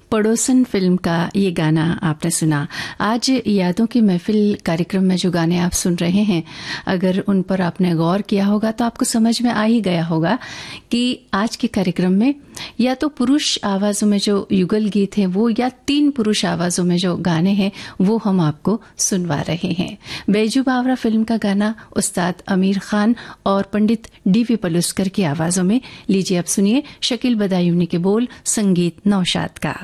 पड़ोसन फिल्म का ये गाना आपने सुना। आज यादों की महफिल कार्यक्रम में जो गाने आप सुन रहे हैं, अगर उन पर आपने गौर किया होगा तो आपको समझ में आ ही गया होगा कि आज के कार्यक्रम में या तो पुरुष आवाजों में जो युगल गीत हैं वो, या 3 पुरुष आवाजों में जो गाने हैं वो हम आपको सुनवा रहे हैं। बैजू बावरा फिल्म का गाना उस्ताद आमिर खान और पंडित डीवी पलुस्कर की आवाजों में। लीजिए अब सुनिए शकील बदायूनी के बोल, संगीत नौशाद का।